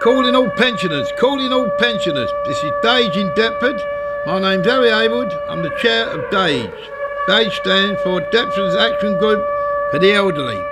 Calling all pensioners, calling all pensioners. This is DAGE in Deptford. My name's Harry Haywood. I'm the chair of DAGE. DAGE stands for Deptford's Action Group for the Elderly.